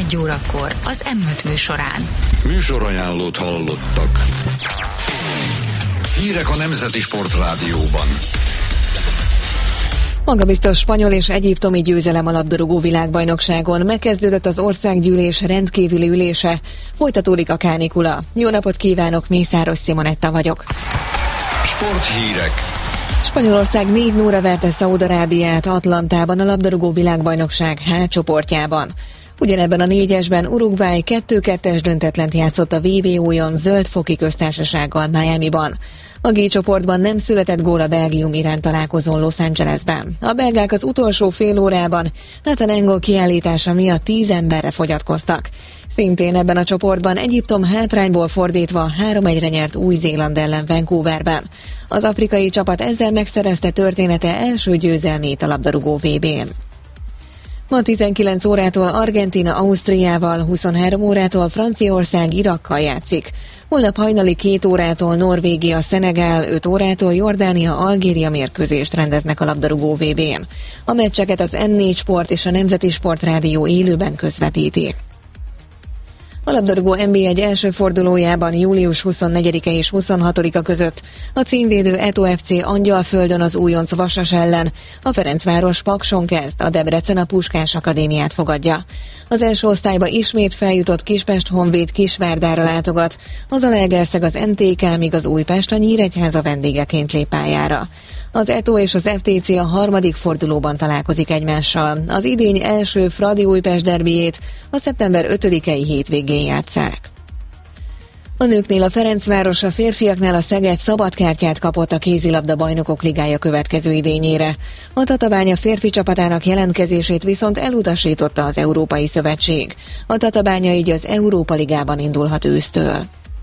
11 órakor az M5 műsorán. Műsorajánlót hallottak. Hírek a Nemzeti Sportrádióban. Magabiztos spanyol és egyiptomi győzelem a labdarúgó világbajnokságon. Megkezdődött az országgyűlés rendkívüli ülése. Folytatódik a kánikula. Jó napot kívánok, Mészáros Simonetta vagyok. Sporthírek. Spanyolország 4-0-ra verte Szaúd-Arábiát Atlantában a labdarúgó világbajnokság H csoportjában. Ugyanebben a négyesben Uruguay 2-2-es döntetlent játszott a VB-Ojon Zöld-foki köztársasággal Miamiban. A G csoportban nem született gól a Belgium Irán találkozón Los Angelesben. A belgák az utolsó fél órában Nathan Engel kiállítása miatt 10 emberre fogyatkoztak. Szintén ebben a csoportban Egyiptom hátrányból fordítva 3-1-re nyert Új-Zéland ellen Vancouverben. Az afrikai csapat ezzel megszerezte története első győzelmét a labdarúgó VB-n. Ma 19 órától Argentína Ausztriával, 23 órától Franciaország Irakkal játszik. Holnap hajnali 2 órától Norvégia Szenegál, 5 órától Jordánia Algéria mérkőzést rendeznek a labdarúgó VB-n. A meccseket az M4 Sport és a Nemzeti Sportrádió élőben közvetíti. A labdarúgó NB1 első fordulójában július 24-e és 26-a között a címvédő Eto FC Angyalföldön az újonc Vasas ellen, a Ferencváros Pakson kezd, a Debrecen a Puskás Akadémiát fogadja. Az első osztályba ismét feljutott Kispest Honvéd Kisvárdára látogat, az Zalaegerszeg az MTK, míg az Újpest a Nyíregyháza vendégeként lép pályára. Az Eto és az FTC a harmadik fordulóban találkozik egymással. Az idény első Fradi-Újpest derbijét a szeptember 5-i hétvégén játsszák. A nőknél a Ferencváros, a férfiaknál a Szeged szabadkártyát kapott a kézilabda bajnokok ligája következő idényére. A Tatabánya férfi csapatának jelentkezését viszont elutasította az Európai Szövetség. A Tatabánya így az Európa Ligában indulhat ősztől.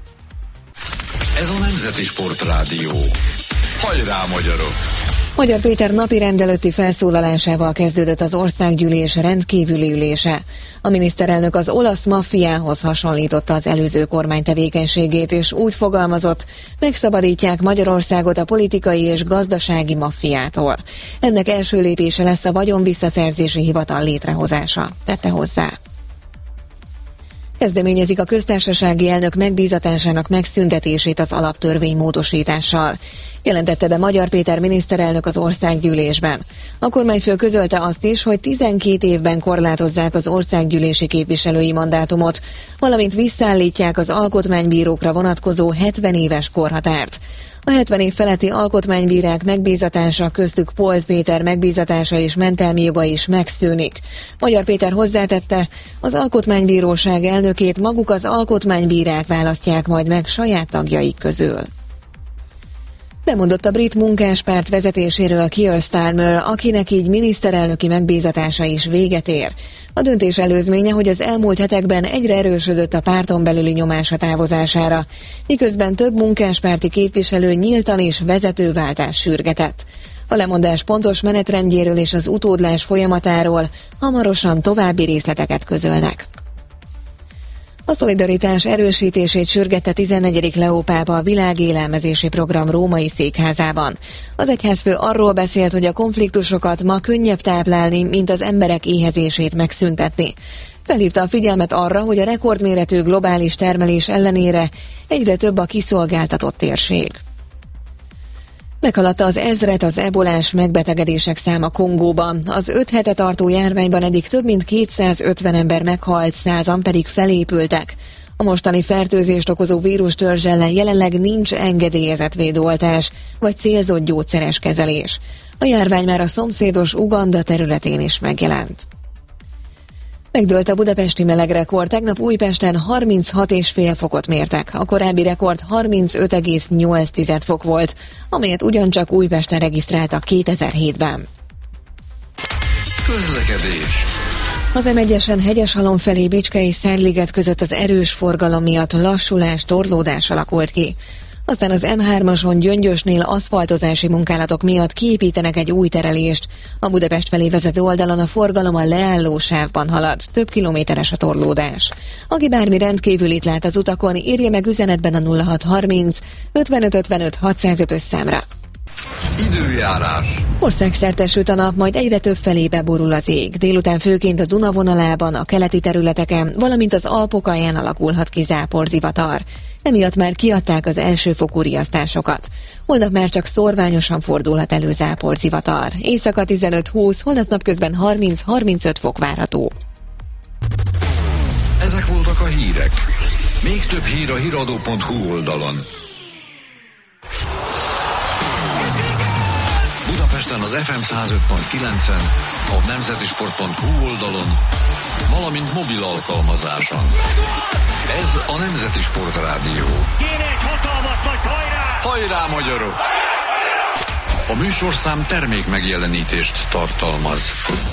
Ez a Nemzeti Sportrádió. Hajrá, magyarok! Magyar Péter napirend előtti felszólalásával kezdődött az országgyűlés rendkívüli ülése. A miniszterelnök az olasz maffiához hasonlította az előző kormány tevékenységét, és úgy fogalmazott, megszabadítják Magyarországot a politikai és gazdasági maffiától. Ennek első lépése lesz a vagyonvisszaszerzési hivatal létrehozása, tette hozzá. Kezdeményezik a köztársasági elnök megbízatásának megszüntetését az alaptörvény módosítással. Jelentette be Magyar Péter miniszterelnök az országgyűlésben. A kormányfő közölte azt is, hogy 12 évben korlátozzák az országgyűlési képviselői mandátumot, valamint visszaállítják az alkotmánybírókra vonatkozó 70 éves korhatárt. A 70 év feletti alkotmánybírák megbízatása, köztük Polt Péter megbízatása és mentelmi joga is megszűnik. Magyar Péter hozzátette, az alkotmánybíróság elnökét maguk az alkotmánybírák választják majd meg saját tagjaik közül. Lemondott a brit munkáspárt vezetéséről Keir Starmer, akinek így miniszterelnöki megbízatása is véget ér. A döntés előzménye, hogy az elmúlt hetekben egyre erősödött a párton belüli nyomás a távozására, miközben több munkáspárti képviselő nyíltan és vezetőváltás sürgetett. A lemondás pontos menetrendjéről és az utódlás folyamatáról hamarosan további részleteket közölnek. A szolidaritás erősítését sürgette 14. Leó pápa a világélelmezési program római székházában. Az egyházfő arról beszélt, hogy a konfliktusokat ma könnyebb táplálni, mint az emberek éhezését megszüntetni. Felhívta a figyelmet arra, hogy a rekordméretű globális termelés ellenére egyre több a kiszolgáltatott térség. Meghaladta az 1000-et az ebolás megbetegedések száma Kongóban. Az 5 hete tartó járványban eddig több mint 250 ember meghalt, 100-an pedig felépültek. A mostani fertőzést okozó vírustörzs ellen jelenleg nincs engedélyezett védőoltás vagy célzott gyógyszeres kezelés. A járvány már a szomszédos Uganda területén is megjelent. Megdőlt a budapesti melegrekord, tegnap Újpesten 36,5 fokot mértek, a korábbi rekord 35,8 fok volt, amelyet ugyancsak Újpesten regisztráltak 2007-ben. Közlekedés. Az M1-esen Hegyeshalom felé Bicske és Szentliget között az erős forgalom miatt lassulás, torlódás alakult ki. Aztán az M3-ason Gyöngyösnél aszfaltozási munkálatok miatt kiépítenek egy új terelést. A Budapest felé vezető oldalon a forgalom a leálló sávban halad, több kilométeres a torlódás. Aki bármi rendkívülit lát az utakon, írja meg üzenetben a 0630 55 55 605-ös számra. Időjárás. Országszerte süt a nap, majd egyre több felébe borul az ég. Délután főként a Duna vonalában, a keleti területeken, valamint az Alpok alján alakulhat ki záporzivatar. Emiatt már kiadták az elsőfokú riasztásokat. Holnap már csak szorványosan fordulhat elő záporzivatar. Éjszaka 15-20, holnap napközben 30-35 fok várható. Ezek voltak a hírek. Még több hír a hiradó.hu oldalon. Budapesten az FM 105.9-en, a nemzetisport.hu oldalon, valamint mobil alkalmazáson. Ez a Nemzeti Sport Rádió. Kéne egy hatalmas nagy hajrá! Hajrá, magyarok! A műsorszám termék megjelenítést tartalmaz.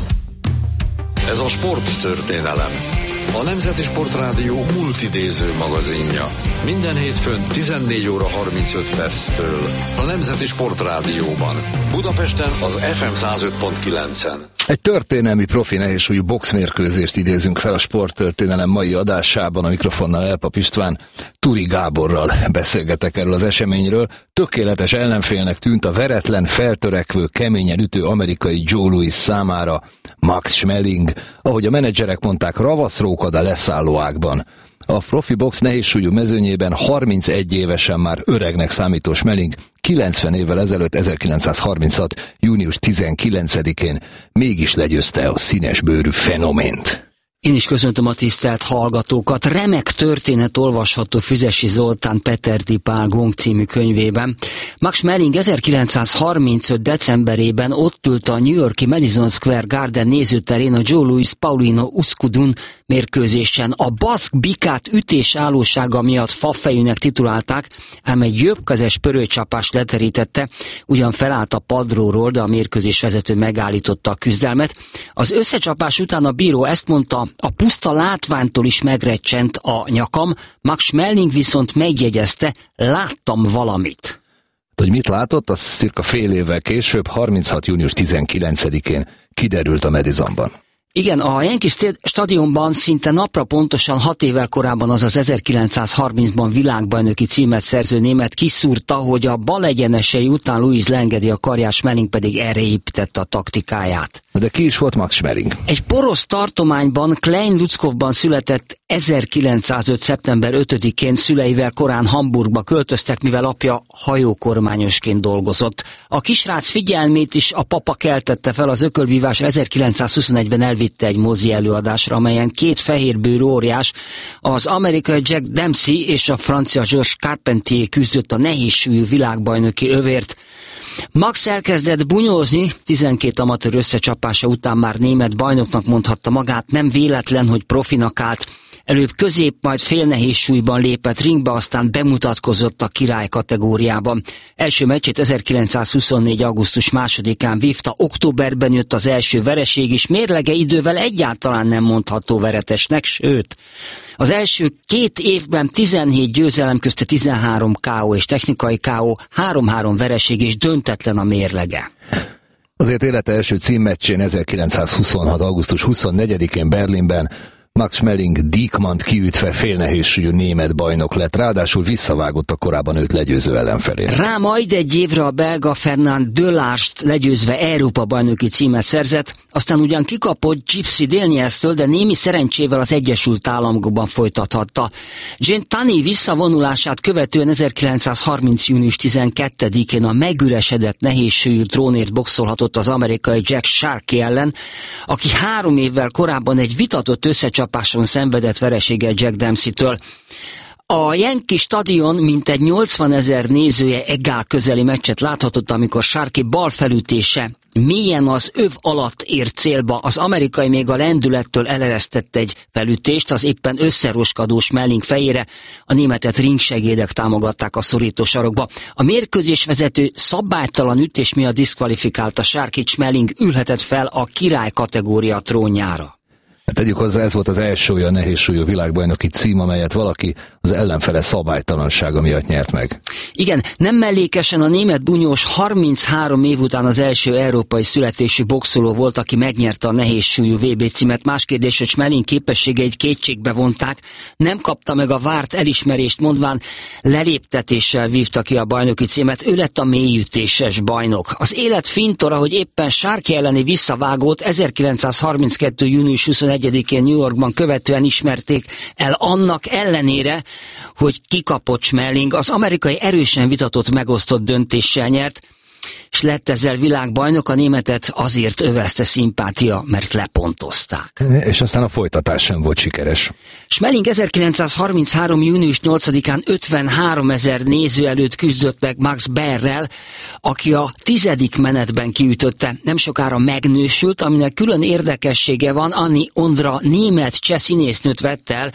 Ez a sporttörténelem. A Nemzeti Sport Rádió multidéző magazinja. Minden hétfőn 14 óra 35 perctől a Nemzeti Sport Rádióban. Budapesten az FM 105.9-en. Egy történelmi profi nehézsúlyú boxmérkőzést idézünk fel a sporttörténelem mai adásában. A mikrofonnal Elpap István, Turi Gáborral beszélgetek erről az eseményről. Tökéletes ellenfélnek tűnt a veretlen, feltörekvő, keményen ütő amerikai Joe Louis számára Max Schmeling, ahogy a menedzserek mondták, ravaszrókad a leszálló ágban. A profi box nehézsúlyú mezőnyében 31 évesen már öregnek számító Schmeling 90 évvel ezelőtt, 1936. június 19-én mégis legyőzte a színesbőrű fenomént. Én is köszöntöm a tisztelt hallgatókat. Remek történet olvasható Füzesi Zoltán Peterdi Pál Gong című könyvében. Max Schmeling 1935. decemberében ott ült a New York-i Madison Square Garden nézőterén a Joe Louis Paulino Uskudun mérkőzésen. A baszk bikát ütés állósága miatt fafejűnek titulálták, ám egy jobbkezes pörőcsapás leterítette, ugyan felállt a padlóról, de a mérkőzés vezető megállította a küzdelmet. Az összecsapás után a bíró ezt mondta: a puszta látványtól is megrecsent a nyakam, Max Schmeling viszont megjegyezte: láttam valamit. Hogy mit látott, az cirka fél évvel később, 36. június 19-én kiderült a Madisonban. Igen, a Yankee stadionban szinte napra pontosan 6 évvel korábban, azaz 1930-ban világbajnoki címet szerző német kiszúrta, hogy a bal egyenesei után Louis leengedi a karját, Schmeling pedig erre építette a taktikáját. De ki is volt Max Schmeling? Egy porosz tartományban, Klein-Lutzkowban született 1905. szeptember 5-én, szüleivel korán Hamburgba költöztek, mivel apja hajókormányosként dolgozott. A kisrác figyelmét is a papa keltette fel, az ökölvívás 1921-ben elvitte egy mozi előadásra, amelyen két fehérbőrű óriás, az amerikai Jack Dempsey és a francia Georges Carpentier küzdött a nehézsúlyú világbajnoki övért. Max elkezdett bunyózni, 12 amatőr összecsapása után már német bajnoknak mondhatta magát, nem véletlen, hogy profinak állt. Előbb közép, majd félnehézsúlyban lépett ringbe, aztán bemutatkozott a király kategóriában. Első meccsét 1924. augusztus 2-án vívta, októberben jött az első vereség is, mérlege idővel egyáltalán nem mondható veretesnek, sőt, az első 2 évben 17 győzelem közte 13 KO és technikai KO, 3-3 vereség és döntetlen a mérlege. Azért élete első címmeccsén 1926. augusztus 24-én Berlinben Max Schmeling Diekmann-t kiütve félnehézsúlyú német bajnok lett, ráadásul visszavágott a korábban őt legyőző ellenfelére. Rá majd egy évre a belga Fernand Delarst legyőzve Európa bajnoki címet szerzett, aztán ugyan kikapott Gypsy Danielstől, de némi szerencsével az Egyesült Államokban folytathatta. Jane Tunney visszavonulását követően 1930. június 12-én a megüresedett nehézsúlyú trónért boxolhatott az amerikai Jack Sharkey ellen, aki 3 évvel korábban egy vitatott összecsapáson szenvedett vereséget Jack Dempsey-től. A Yankee stadion mintegy 80 000 nézője egál közeli meccset láthatott, amikor Sharkey bal felütése mélyen az öv alatt ért célba. Az amerikai még a lendülettől eleresztett egy felütést az éppen összeroskadó Schmeling fejére, a németet ringsegédek támogatták a szorító sarokba. A mérkőzés vezető szabálytalan ütés miatt diszkvalifikálta Sharkey, Schmeling ülhetett fel a király kategória trónjára. Tegyük hozzá, ez volt az első olyan nehézsúlyú világbajnoki cím, amelyet valaki az ellenfele szabálytalansága miatt nyert meg. Igen, nem mellékesen a német bunyós 33 év után az első európai születésű boxoló volt, aki megnyerte a nehézsúlyú VB címet. Más kérdés, hogy Schmeling képességeit kétségbe vonták, nem kapta meg a várt elismerést, mondván leléptetéssel vívta ki a bajnoki címet, ő lett a mélyütéses bajnok. Az élet fintora, hogy éppen Sharkey elleni visszavágót 1932. június 21-én New Yorkban követően ismerték el, annak ellenére, hogy kikapott Schmeling, az amerikai erősen vitatott, megosztott döntéssel nyert, és lett ezzel világbajnok. A németet azért övezte szimpátia, mert lepontozták. És aztán a folytatás sem volt sikeres. Schmeling 1933. június 8-án 53 000 néző előtt küzdött meg Max Baerrel, aki a 10. menetben kiütötte. Nem sokára megnősült, aminek külön érdekessége van, Anni Ondra német cseh színésznőt vett el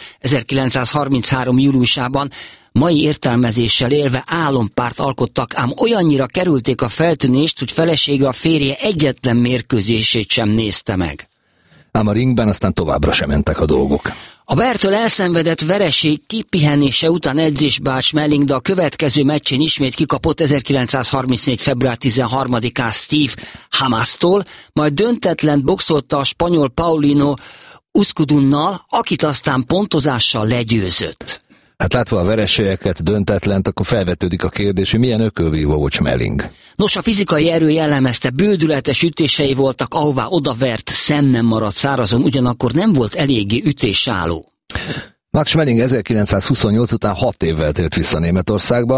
1933. júliusában. Mai értelmezéssel élve álompárt alkottak, ám olyannyira kerülték a feltűnést, hogy felesége, a férje egyetlen mérkőzését sem nézte meg. Ám a ringben aztán továbbra sem mentek a dolgok. A Baertől elszenvedett vereség kipihenése után edzésbe állt Schmeling, de a következő meccsén ismét kikapott 1934. február 13-án Steve Hamastól, majd döntetlent boxolta a spanyol Paulino Uzcudunnal, akit aztán pontozással legyőzött. Hát látva a vereségeket, döntetlent, akkor felvetődik a kérdés, hogy milyen ökölvívó volt Schmeling. Nos, a fizikai erő jellemezte, bődületes ütései voltak, ahová odavert, szem nem maradt szárazon, ugyanakkor nem volt eléggé ütésálló. Max Schmeling 1928 után 6 évvel tért vissza Németországba,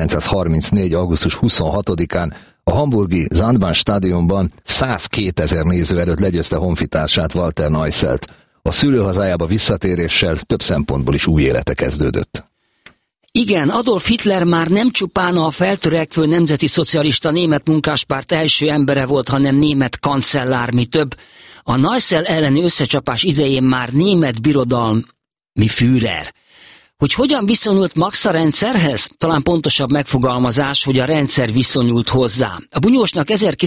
1934. augusztus 26-án a hamburgi Sandbahn stadionban 102 000 néző előtt legyőzte honfitársát, Walter Neusselt. A szülőhazájába visszatéréssel több szempontból is új élete kezdődött. Igen, Adolf Hitler már nem csupán a feltörekvő nemzeti szocialista német munkáspárt első embere volt, hanem német kancellár, mi több. A Neussel elleni összecsapás idején már német birodalmi Führer. Hogy hogyan viszonyult Max a rendszerhez? Talán pontosabb megfogalmazás, hogy a rendszer viszonyult hozzá. A bunyósnak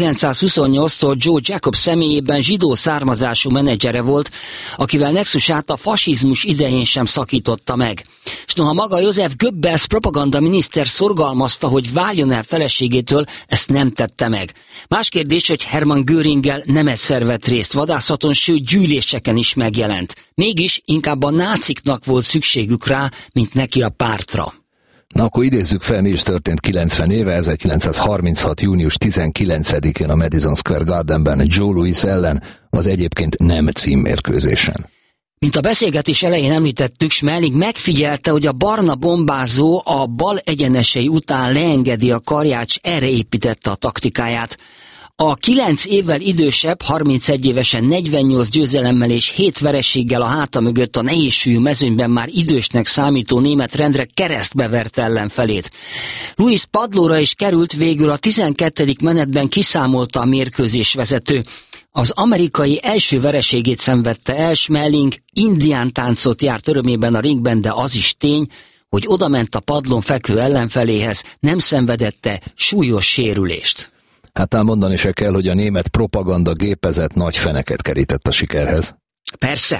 1928-tól Joe Jacob személyében zsidó származású menedzsere volt, akivel nexusát a fasizmus idején sem szakította meg. És noha maga Joseph Goebbels propagandaminiszter szorgalmazta, hogy váljon el feleségétől, ezt nem tette meg. Más kérdés, hogy Hermann Göringgel nem egyszer vett részt vadászaton, sőt gyűléseken is megjelent. Mégis inkább a náciknak volt szükségük rá, mint neki a pártra. Na akkor idézzük fel, mi is történt 90 éve, 1936. június 19-én a Madison Square Gardenben Joe Louis ellen az egyébként nem címmérkőzésen. Mint a beszélgetés elején említettük, Schmeling megfigyelte, hogy a barna bombázó a bal egyenesei után leengedi a karját, s erre építette a taktikáját. A 9 évvel idősebb, 31 évesen 48 győzelemmel és 7 vereséggel a háta mögött a nehézsúlyú mezőnyben már idősnek számító német rendre keresztbe verte ellenfelét. Louis padlóra is került, végül a 12. menetben kiszámolta a mérkőzés vezető. Az amerikai első vereségét szenvedte el, Schmeling indián táncot járt örömében a ringben, de az is tény, hogy odament a padlón fekvő ellenfeléhez, nem szenvedette súlyos sérülést. Hát ám mondani se kell, hogy a német propaganda gépezet nagy feneket kerített a sikerhez. Persze.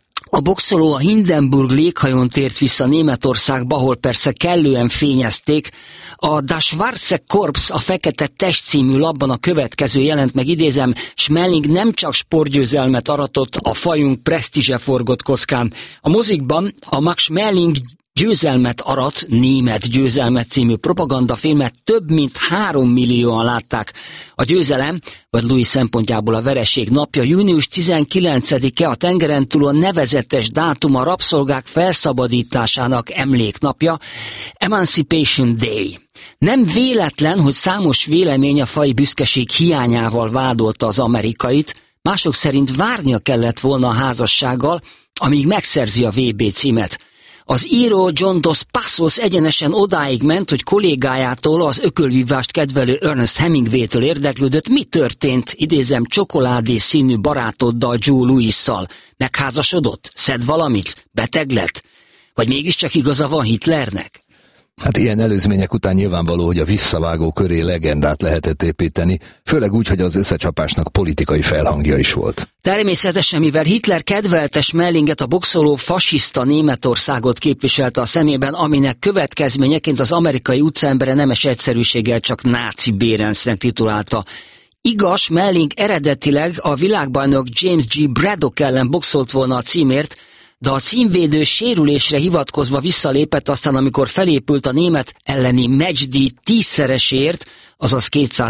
A boxoló a Hindenburg léghajón tért vissza Németországba, ahol persze kellően fényezték. A Das Schwarze Korps, a Fekete Test című lapban a következő jelent meg, idézem, Schmeling nem csak sportgyőzelmet aratott, a fajunk presztízse forgott kockán. A mozikban a Max Schmeling győzelmet arat, német győzelmet című propagandafilmet több mint 3 millióan látták. A győzelem, vagy Louis szempontjából a vereség napja, június 19-e, a tengeren túlon nevezetes dátum, a rabszolgák felszabadításának emléknapja, Emancipation Day. Nem véletlen, hogy számos vélemény a faji büszkeség hiányával vádolta az amerikait, mások szerint várnia kellett volna a házassággal, amíg megszerzi a VB címet. Az író John Dos Passos egyenesen odáig ment, hogy kollégájától, az ökölvívást kedvelő Ernest Hemingway-től érdeklődött, mi történt, idézem, csokoládé színű barátoddal, Joe Louis-szal. Megházasodott? Szed valamit? Beteg lett? Vagy mégiscsak igaza van Hitlernek? Hát ilyen előzmények után nyilvánvaló, hogy a visszavágó köré legendát lehetett építeni, főleg úgy, hogy az összecsapásnak politikai felhangja is volt. Természetesen, mivel Hitler kedvelte Schmelinget, a boxoló fasiszta Németországot képviselte a szemében, aminek következményeként az amerikai utcaembere nemes egyszerűséggel csak náci Bérencnek titulálta. Igaz, Schmeling eredetileg a világbajnok James G. Braddock ellen boxolt volna a címért, de a címvédő sérülésre hivatkozva visszalépett, aztán amikor felépült a német elleni matchdíj 10-szeresért, azaz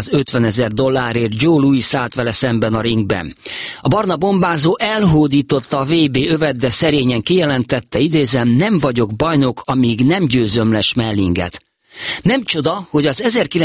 $250,000 Joe Louis állt vele szemben a ringben. A barna bombázó elhódította a VB övet, de szerényen kijelentette, idézem, nem vagyok bajnok, amíg nem győzöm le Schmelinget. Nem csoda, hogy az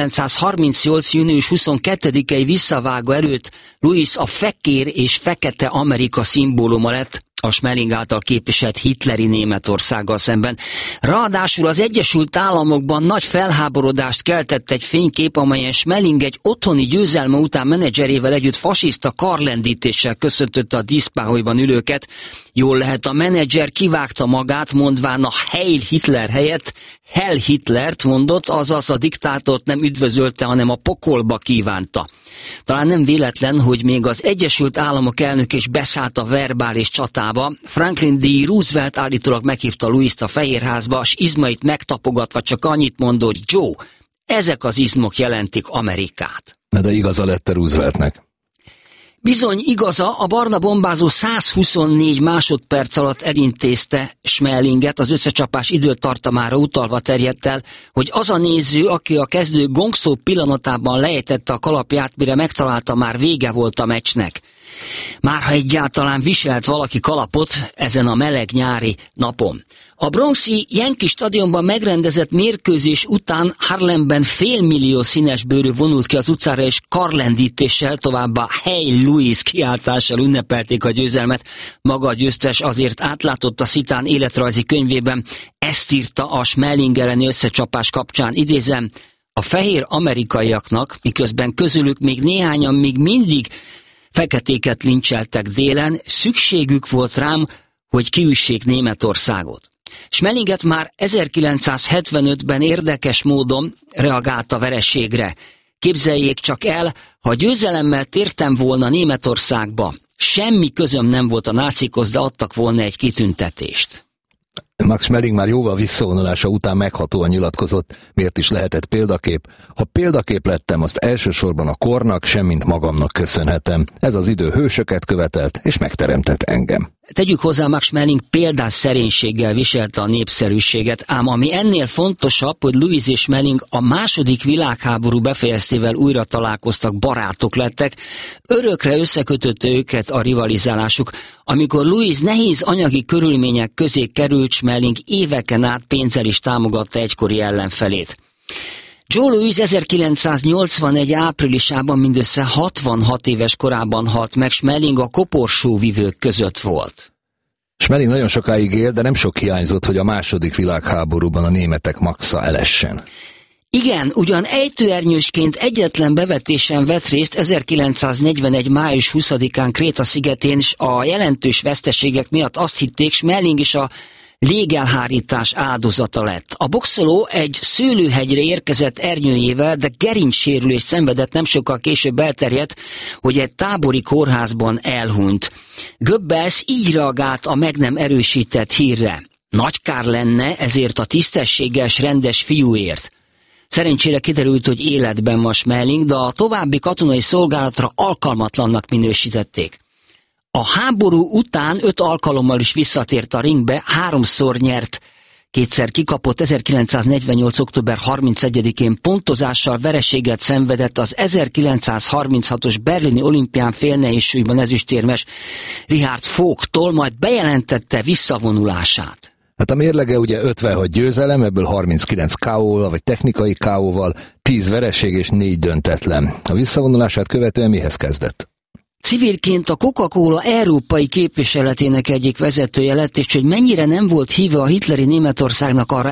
1938. június 22-i visszavágó előtt Louis a fekér és fekete Amerika szimbóluma lett a Schmeling által képviselt hitleri Németországgal szemben. Ráadásul az Egyesült Államokban nagy felháborodást keltett egy fénykép, amelyen Schmeling egy otthoni győzelme után menedzserével együtt fasiszta karlendítéssel köszöntötte a díszpáholyban ülőket. Jól lehet, a menedzser kivágta magát, mondván a Heil Hitler helyett Hell Hitlert mondott, azaz a diktátort nem üdvözölte, hanem a pokolba kívánta. Talán nem véletlen, hogy még az Egyesült Államok elnök is beszállt a verbális csatába. Franklin D. Roosevelt állítólag meghívta Louist a Fehérházba, s izmait megtapogatva csak annyit mondott, hogy Joe, ezek az izmok jelentik Amerikát. De igaza lett Rooseveltnek. Bizony igaza, a barna bombázó 124 másodperc alatt elintézte Schmelinget, az összecsapás időtartamára utalva terjedt el, hogy az a néző, aki a kezdő gongszó pillanatában lejtette a kalapját, mire megtalálta, már vége volt a meccsnek. Már ha egyáltalán viselt valaki kalapot ezen a meleg nyári napon. A bronxi Yankee stadionban megrendezett mérkőzés után Harlemben 500 000 színesbőrű vonult ki az utcára, és karlendítéssel, továbbá Hey Louis kiáltással ünnepelték a győzelmet. Maga a győztes azért átlátott a Szitán életrajzi könyvében, ezt írta a Schmeling elleni összecsapás kapcsán, idézem, a fehér amerikaiaknak, miközben közülük még néhányan még mindig feketéket lincseltek délen, szükségük volt rám, hogy kiüssék Németországot. Schmelinget már 1975-ben érdekes módon reagált a vereségre. Képzeljék csak el, ha győzelemmel tértem volna Németországba, semmi közöm nem volt a nácikhoz, de adtak volna egy kitüntetést. Max Schmeling már jóval visszavonulása után meghatóan nyilatkozott, miért is lehetett példakép. Ha példakép lettem, azt elsősorban a kornak, semmint magamnak köszönhetem. Ez az idő hősöket követelt, és megteremtett engem. Tegyük hozzá, Max Schmeling példás szerénységgel viselte a népszerűséget, ám ami ennél fontosabb, hogy Louis és Schmeling a második világháború befejeztével újra találkoztak, barátok lettek, örökre összekötötte őket a rivalizálásuk. Amikor Louis nehéz anyagi körülmények közé került, Schmeling éveken át pénzzel is támogatta egykori ellenfelét. Joe Louis 1981. áprilisában mindössze 66 éves korában halt meg, Schmeling a koporsóvivők között volt. Schmeling nagyon sokáig élt, de nem sok hiányzott, hogy a második világháborúban a németek maxa elessen. Igen, ugyan ejtőernyősként egyetlen bevetésen vett részt 1941. május 20-án Kréta szigetén, s a jelentős veszteségek miatt azt hitték, Schmeling is a légelhárítás áldozata lett. A boxoló egy szőlőhegyre érkezett ernyőjével, de gerincsérülést szenvedett, nem sokkal később elterjedt, hogy egy tábori kórházban elhunyt. Goebbels így reagált a meg nem erősített hírre. Nagy kár lenne ezért a tisztességes, rendes fiúért. Szerencsére kiderült, hogy életben van Schmeling, de a további katonai szolgálatra alkalmatlannak minősítették. A háború után 5 alkalommal is visszatért a ringbe, 3-szor nyert, 2-szer kikapott, 1948. október 31-én pontozással vereséget szenvedett az 1936-os berlini olimpián félnehézsúlyban ezüstérmes Richard Vogttól, majd bejelentette visszavonulását. Hát a mérlege ugye 56 győzelem, ebből 39 KO-val, vagy technikai KO-val, 10 vereség és 4 döntetlen. A visszavonulását követően mihez kezdett? Civilként a Coca-Cola európai képviseletének egyik vezetője lett, és hogy mennyire nem volt híve a hitleri Németországnak, arra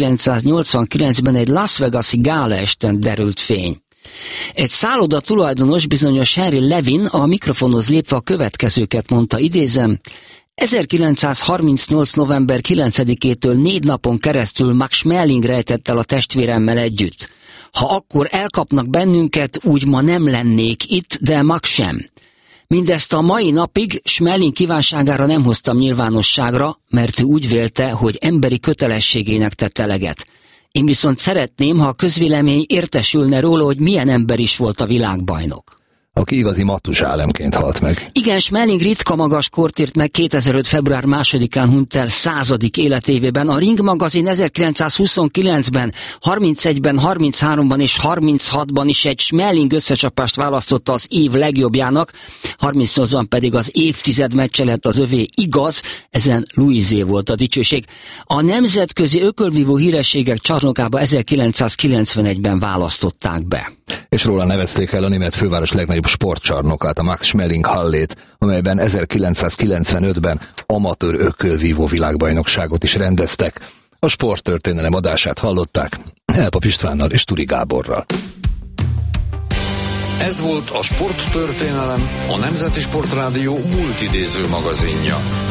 1989-ben egy Las Vegas-i gála esten derült fény. Egy szálloda tulajdonos, bizonyos Henry Levin a mikrofonhoz lépve a következőket mondta, idézem, 1938. november 9-től 4 napon keresztül Max Schmeling rejtett el a testvéremmel együtt. Ha akkor elkapnak bennünket, úgy ma nem lennék itt, de Max sem. Mindezt a mai napig Schmeling kívánságára nem hoztam nyilvánosságra, mert ő úgy vélte, hogy emberi kötelességének tett eleget. Én viszont szeretném, ha a közvélemény értesülne róla, hogy milyen ember is volt a világbajnok. Aki igazi Matusálemként halt meg. Igen, Schmeling ritka magas kort ért meg, 2005. február 2-án hunyt el 100. életévében. A Ring magazin 1929-ben, 31-ben, 33-ban és 36-ban is egy Schmeling összecsapást választotta az év legjobbjának, 38-ban pedig az évtized meccse lett az övé. Igaz, ezen Louisé volt a dicsőség. A nemzetközi ökölvívó hírességek csarnokába 1991-ben választották be. És róla nevezték el a német főváros legnagyobb sportcsarnokát, a Max Schmeling Hallét, amelyben 1995-ben amatőr ökölvívó világbajnokságot is rendeztek. A sporttörténelem adását hallották Elpap Istvánnal és Turi Gáborral. Ez volt a Sporttörténelem, a Nemzeti Sportrádió multidéző magazinja.